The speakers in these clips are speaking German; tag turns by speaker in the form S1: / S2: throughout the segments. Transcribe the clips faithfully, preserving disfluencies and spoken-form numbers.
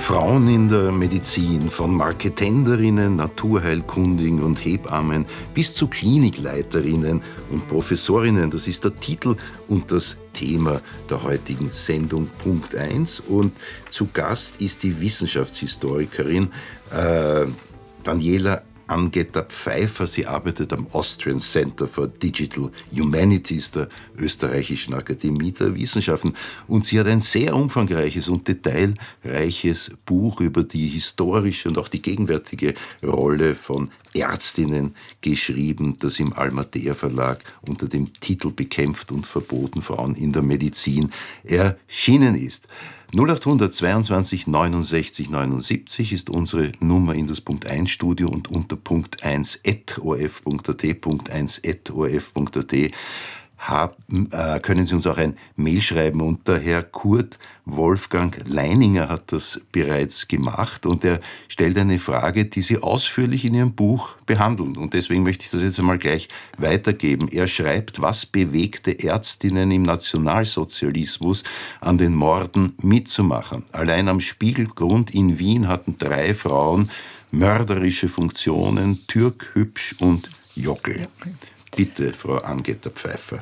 S1: Frauen in der Medizin, von Marketenderinnen, Naturheilkundigen und Hebammen bis zu Klinikleiterinnen und Professorinnen. Das ist der Titel und das Thema der heutigen Sendung Punkt eins. Und zu Gast ist die Wissenschaftshistorikerin äh, Daniela Amgetter-Pfeiffer. Sie arbeitet am Austrian Center for Digital Humanities der Österreichischen Akademie der Wissenschaften. Und sie hat ein sehr umfangreiches und detailreiches Buch über die historische und auch die gegenwärtige Rolle von Ärztinnen geschrieben, das im Almatea Verlag unter dem Titel Bekämpft und verboten Frauen in der Medizin erschienen ist. null acht zweiundzwanzig neunundsechzig neunundsiebzig ist unsere Nummer in das Punkt eins Studio und unter punkt eins at o r f punkt a t, punkt eins at o r f punkt a t haben, äh, können Sie uns auch ein Mail schreiben. Und der Herr Kurt Wolfgang Leininger hat das bereits gemacht und er stellt eine Frage, die Sie ausführlich in Ihrem Buch behandeln. Und deswegen möchte ich das jetzt einmal gleich weitergeben. Er schreibt, was bewegte Ärztinnen im Nationalsozialismus an den Morden mitzumachen? Allein am Spiegelgrund in Wien hatten drei Frauen mörderische Funktionen, Türk, Hübsch und Jockel. Bitte, Frau Amgetter-Pfeiffer.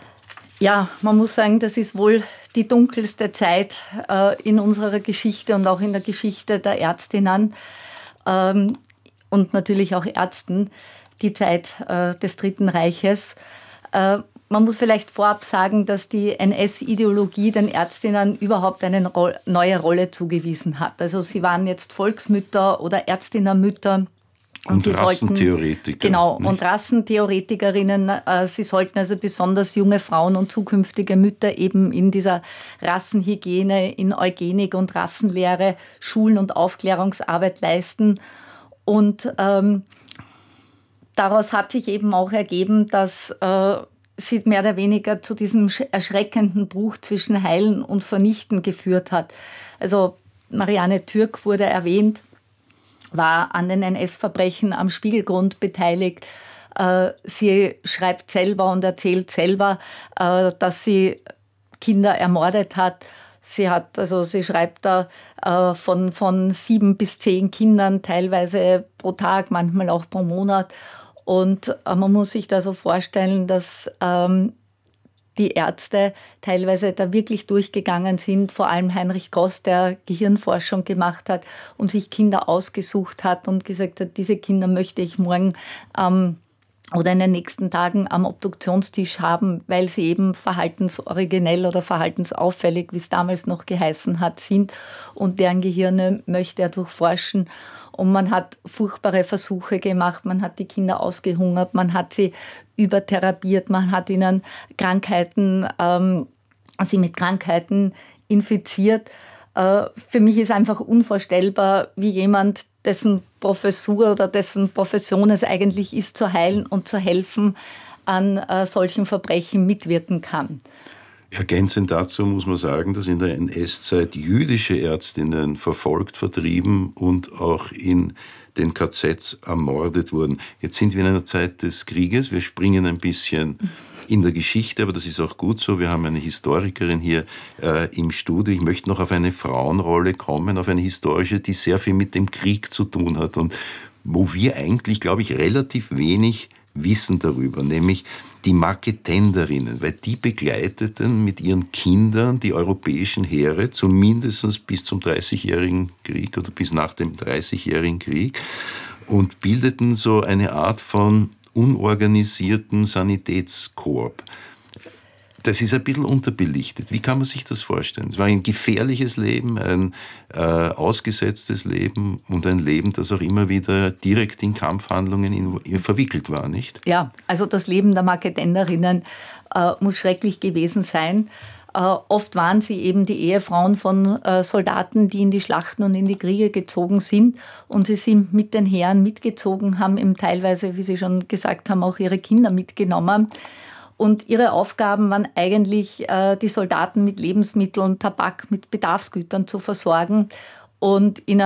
S2: Ja, man muss sagen, das ist wohl die dunkelste Zeit äh, in unserer Geschichte und auch in der Geschichte der Ärztinnen ähm, und natürlich auch Ärzten, die Zeit äh, des Dritten Reiches. Äh, man muss vielleicht vorab sagen, dass die N S-Ideologie den Ärztinnen überhaupt eine ro- neue Rolle zugewiesen hat. Also sie waren jetzt Volksmütter oder Ärztinnenmütter.
S1: Und, und Rassentheoretiker.
S2: Genau,
S1: nicht?
S2: und Rassentheoretikerinnen. Äh, sie sollten also besonders junge Frauen und zukünftige Mütter eben in dieser Rassenhygiene, in Eugenik und Rassenlehre Schulen- und Aufklärungsarbeit leisten. Und ähm, daraus hat sich eben auch ergeben, dass äh, sie mehr oder weniger zu diesem erschreckenden Bruch zwischen Heilen und Vernichten geführt hat. Also Marianne Türk wurde erwähnt, war an den N S-Verbrechen am Spiegelgrund beteiligt. Sie schreibt selber und erzählt selber, dass sie Kinder ermordet hat. Sie hat, also sie schreibt da von, von sieben bis zehn Kindern, teilweise pro Tag, manchmal auch pro Monat. Und man muss sich da so vorstellen, dass ähm, die Ärzte teilweise da wirklich durchgegangen sind, vor allem Heinrich Goss, der Gehirnforschung gemacht hat und sich Kinder ausgesucht hat und gesagt hat, diese Kinder möchte ich morgen ähm, oder in den nächsten Tagen am Obduktionstisch haben, weil sie eben verhaltensoriginell oder verhaltensauffällig, wie es damals noch geheißen hat, sind und deren Gehirne möchte er durchforschen. Und man hat furchtbare Versuche gemacht, man hat die Kinder ausgehungert, man hat sie übertherapiert, man hat ihnen Krankheiten, ähm, sie mit Krankheiten infiziert. Äh, für mich ist einfach unvorstellbar, wie jemand, dessen Professur oder dessen Profession es eigentlich ist, zu heilen und zu helfen, an äh, solchen Verbrechen mitwirken kann.
S1: Ergänzend dazu muss man sagen, dass in der N S-Zeit jüdische Ärztinnen verfolgt, vertrieben und auch in den K Zs ermordet wurden. Jetzt sind wir in einer Zeit des Krieges. Wir springen ein bisschen in der Geschichte, aber das ist auch gut so. Wir haben eine Historikerin hier äh, im Studio. Ich möchte noch auf eine Frauenrolle kommen, auf eine historische, die sehr viel mit dem Krieg zu tun hat und wo wir eigentlich, glaube ich, relativ wenig wissen darüber, nämlich die Marketenderinnen, weil die begleiteten mit ihren Kindern die europäischen Heere zumindest bis zum Dreißigjährigen Krieg oder bis nach dem Dreißigjährigen Krieg und bildeten so eine Art von unorganisierten Sanitätskorps. Das ist ein bisschen unterbelichtet. Wie kann man sich das vorstellen? Es war ein gefährliches Leben, ein äh, ausgesetztes Leben und ein Leben, das auch immer wieder direkt in Kampfhandlungen in, verwickelt war, nicht?
S2: Ja, also das Leben der Marketenderinnen äh, muss schrecklich gewesen sein. Äh, oft waren sie eben die Ehefrauen von äh, Soldaten, die in die Schlachten und in die Kriege gezogen sind. Und sie sind mit den Heeren mitgezogen, haben eben teilweise, wie Sie schon gesagt haben, auch ihre Kinder mitgenommen. Und ihre Aufgaben waren eigentlich, äh, die Soldaten mit Lebensmitteln, Tabak, mit Bedarfsgütern zu versorgen und ihnen